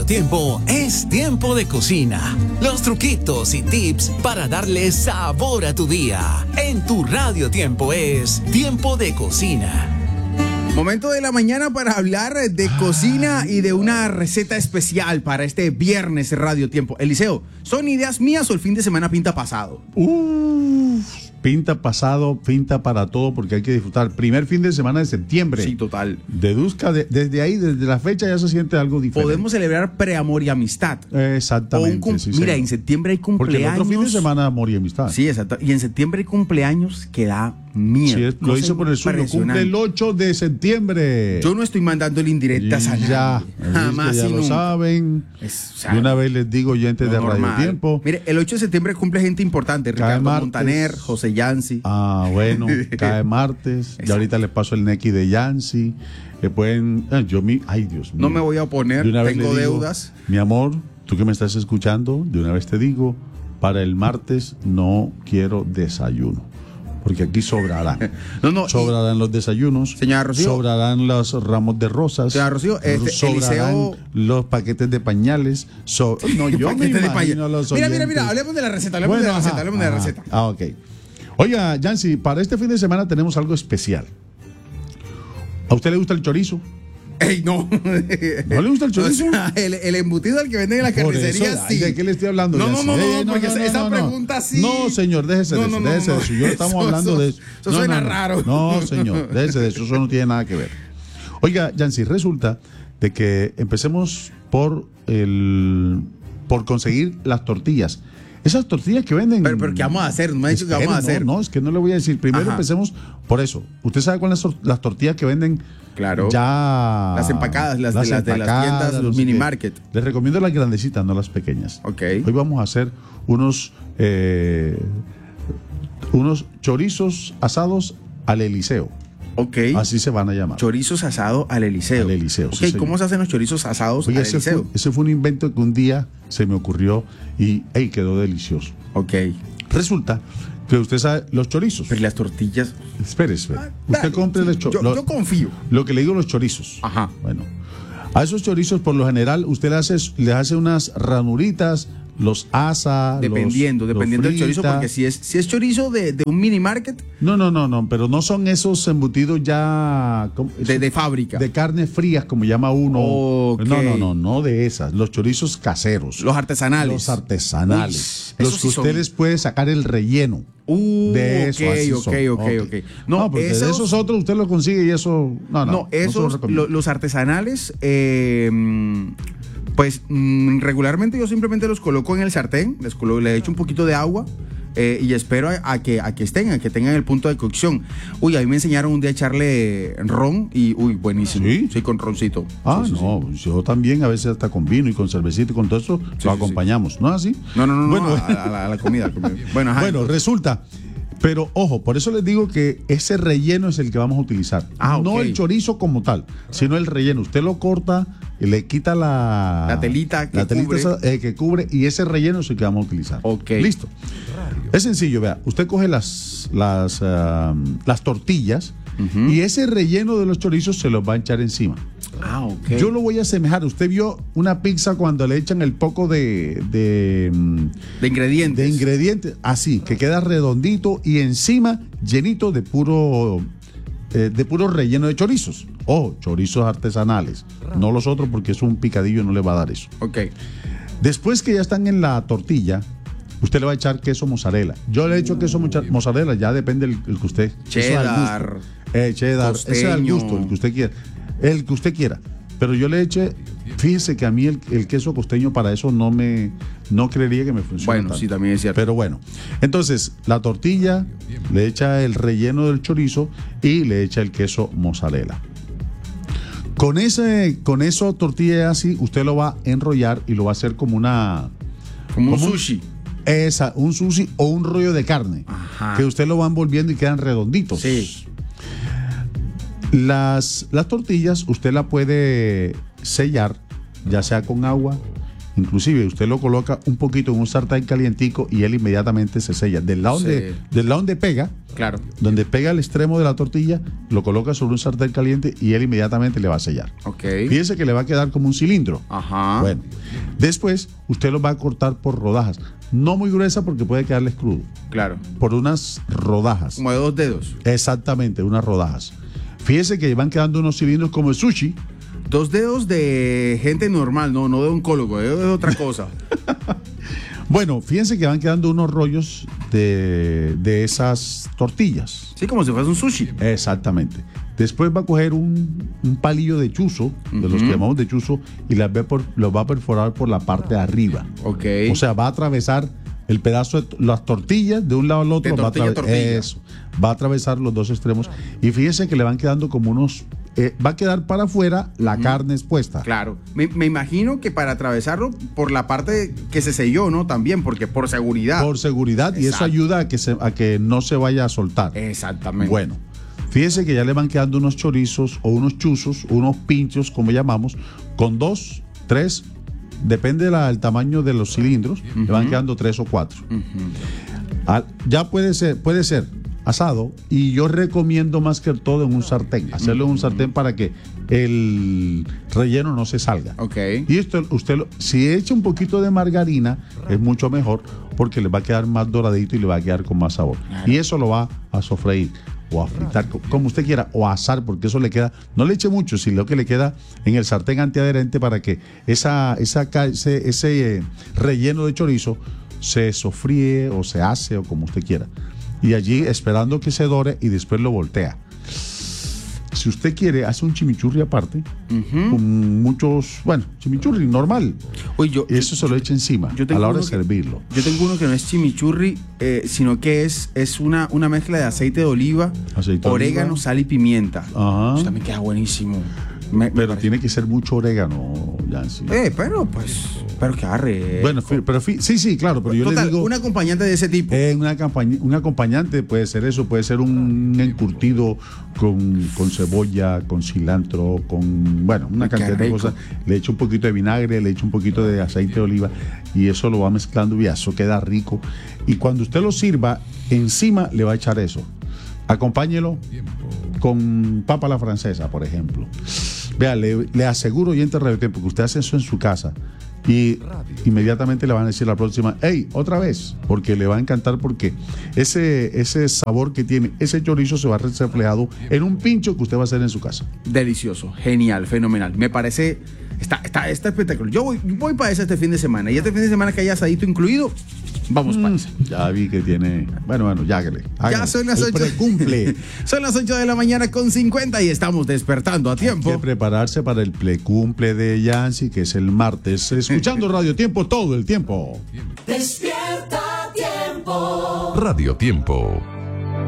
Tiempo es tiempo de cocina. Los truquitos y tips para darle sabor a tu día. En tu Radio Tiempo es tiempo de cocina. Momento de la mañana para hablar de cocina y de una receta especial para este viernes Radio Tiempo. Eliseo, ¿son ideas mías o el fin de semana pinta pasado? Pinta pasado, pinta para todo, porque hay que disfrutar. Primer fin de semana de septiembre. Sí, total. Deduzca, desde ahí, desde la fecha ya se siente algo diferente. Podemos celebrar preamor y amistad. Exactamente. Sí, mira, en septiembre hay cumpleaños. Porque el otro fin de semana amor y amistad. Sí, exacto. Y en septiembre hay cumpleaños que da miedo. Sí, lo hice por el suyo. Cumple el 8 de septiembre. Yo no estoy mandando indirectas a nadie. Ya, jamás ya y lo nunca. Saben. De una vez les digo, oyentes de Radio Tiempo. Mire, el 8 de septiembre cumple gente importante. Ricardo Montaner, José Yancy. Bueno, cae martes. Ya ahorita les paso el Neki de Yancy. Pueden. Ay, Dios mío. No me voy a oponer, tengo deudas. Mi amor, tú que me estás escuchando, de una vez te digo, para el martes no quiero desayuno. Porque aquí sobrarán. Sobrarán los desayunos. Señora Rocío. Sobrarán los ramos de rosas. Señora Rocío, sobrarán Eliseo... los paquetes de pañales. No, yo me imagino los oyentes. Mira, hablemos de la receta. Hablemos de la receta. Ok. Oiga, Yancy, para este fin de semana tenemos algo especial. ¿A usted le gusta el chorizo? ¡Ey, no! ¿No le gusta el chorizo? O sea, el embutido al que venden en la carnicería, sí. ¿De qué le estoy hablando? No, porque esa pregunta sí. No, señor, déjese de eso. Yo estamos hablando de eso. Eso suena raro. No, señor, déjese de eso. Eso no tiene nada que ver. Oiga, Yancy, resulta de que empecemos por conseguir las tortillas. Esas tortillas que venden. Pero ¿qué vamos a hacer? No me ha dicho qué vamos a hacer. No, es que no le voy a decir. Primero empecemos por eso. ¿Usted sabe cuáles son las tortillas que venden? Claro. Ya. Las empacadas, las de las tiendas, los mini market. Les recomiendo las grandecitas, no las pequeñas. Ok. Hoy vamos a hacer unos chorizos asados al Eliseo. Ok. Así se van a llamar. Chorizos asados al Eliseo. Al Eliseo. Ok, Sí, ¿cómo se hacen los chorizos asados al Eliseo? Ese fue un invento que un día se me ocurrió y quedó delicioso. Ok. Resulta que usted sabe los chorizos. Pero las tortillas. Espere. Usted compre los chorizos. Yo confío. Lo que le digo, los chorizos. Ajá. Bueno, a esos chorizos por lo general usted le hace unas ranuritas, los asa, dependiendo del chorizo, porque si es chorizo de un mini market. No, pero no son esos embutidos ya de fábrica. De carne frías, como llama uno. Okay. No de esas. Los chorizos caseros. Los artesanales. Uy, los que usted les puede sacar el relleno. De eso. Ok. No, porque de esos otros usted lo consigue y eso. No, esos, los artesanales. Pues regularmente yo simplemente los coloco en el sartén, le echo un poquito de agua y espero a que tengan el punto de cocción. Uy, a mí me enseñaron un día a echarle ron y buenísimo. Sí, con roncito. Sí. Yo también a veces hasta con vino y con cervecita y con todo eso lo acompañamos. ¿No es así? No, bueno, a la comida. Bueno, resulta. Pero ojo, por eso les digo que ese relleno es el que vamos a utilizar. No el chorizo como tal, sino el relleno. Usted lo corta y le quita la telita que cubre y ese relleno es el que vamos a utilizar. Ok. Listo. Es sencillo, vea. Usted coge las tortillas y ese relleno de los chorizos se los va a echar encima. Ok. Yo lo voy a asemejar. Usted vio una pizza cuando le echan el poco de ingredientes. De ingredientes, así, que queda redondito y encima llenito de puro relleno de chorizos. Chorizos artesanales. No los otros porque es un picadillo y no le va a dar eso. Ok. Después que ya están en la tortilla, usted le va a echar queso mozzarella. Yo le he hecho queso mozzarella, ya depende el que usted. Cheddar. Cheddar. Ese es al gusto, el que usted quiera. El que usted quiera. Pero yo le eché, fíjese que a mí el queso costeño para eso no creería que me funcione. Bueno, tanto. Sí, también es cierto. Pero bueno, entonces la tortilla, le echa el relleno del chorizo y le echa el queso mozzarella. Con eso tortilla así, usted lo va a enrollar y lo va a hacer como un sushi. Un sushi o un rollo de carne. Ajá. Que usted lo va envolviendo y quedan redonditos. Sí. Las tortillas usted la puede sellar, ya sea con agua, Inclusive usted lo coloca un poquito en un sartén calientico y él inmediatamente se sella. Del lado donde pega, claro, donde pega el extremo de la tortilla, lo coloca sobre un sartén caliente y él inmediatamente le va a sellar. Ok. Fíjese que le va a quedar como un cilindro. Ajá. Bueno, después usted lo va a cortar por rodajas. No muy gruesa porque puede quedarles crudo. Claro. Por unas rodajas. Como de 2 dedos. Exactamente, unas rodajas. Fíjese que van quedando unos cilindros como el sushi. 2 dedos de gente normal, no de oncólogo, es otra cosa. Bueno, fíjense que van quedando unos rollos de esas tortillas. Sí, como si fuese un sushi. Exactamente. Después va a coger un palillo de chuzo, de los que llamamos de chuzo, y los va a perforar por la parte de arriba. Ok. O sea, va a atravesar el pedazo de las tortillas de un lado al otro. De tortilla. Eso. Va a atravesar los dos extremos. Y fíjense que le van quedando como unos... va a quedar para afuera la carne expuesta. Claro. Me imagino que para atravesarlo por la parte que se selló, ¿no? También, porque por seguridad. Por seguridad. Y eso ayuda a que no se vaya a soltar. Exactamente. Bueno. Fíjese que ya le van quedando unos chorizos o unos chuzos, unos pinchos, como llamamos, con 2, 3, depende del tamaño de los cilindros, le van quedando 3 o 4. Ya puede ser asado, y yo recomiendo más que todo en un sartén, hacerlo en un sartén para que el relleno no se salga. Ok. Y esto si echa un poquito de margarina es mucho mejor porque le va a quedar más doradito y le va a quedar con más sabor. Claro. Y eso lo va a sofreír o a fritar, como usted quiera, o a asar, porque eso le queda, no le eche mucho, sino que le queda en el sartén antiadherente para que ese relleno de chorizo se sofríe o se hace o como usted quiera. Y allí esperando que se dore y después lo voltea. Si usted quiere, hace un chimichurri aparte, con muchos, chimichurri normal. Oye, eso se lo echa encima a la hora de servirlo. Yo tengo uno que no es chimichurri, sino que es una mezcla de aceite de oliva, orégano, sal y pimienta. Ajá. Eso también queda buenísimo. Pero tiene que ser mucho orégano, Yancy. Pero que arre. Bueno, sí, claro, pero yo le digo... Un acompañante de ese tipo. Un acompañante puede ser eso, puede ser un encurtido con cebolla, con cilantro, con, una cantidad de cosas. Le echo un poquito de vinagre, le echo un poquito de aceite de oliva y eso lo va mezclando y eso queda rico. Y cuando usted lo sirva, encima le va a echar eso. Acompáñelo con papa a la francesa, por ejemplo. Vea, le aseguro, oyente de Radio Tiempo, que usted hace eso en su casa y inmediatamente le van a decir la próxima, hey, otra vez, porque le va a encantar, porque ese sabor que tiene ese chorizo se va a ver reflejado en un pincho que usted va a hacer en su casa. Delicioso, genial, fenomenal. Me parece, está espectacular. Yo voy para ese este fin de semana, y este fin de semana que haya asadito incluido, vamos para eso. Ya vi que tiene. Bueno, hágale. Ya son las 8. Precumple. Son las 8 de la mañana con 50 y estamos despertando a tiempo. Hay que prepararse para el precumple de Yancy, que es el martes. Escuchando Radio Tiempo todo el tiempo. Despierta Tiempo. Radio Tiempo.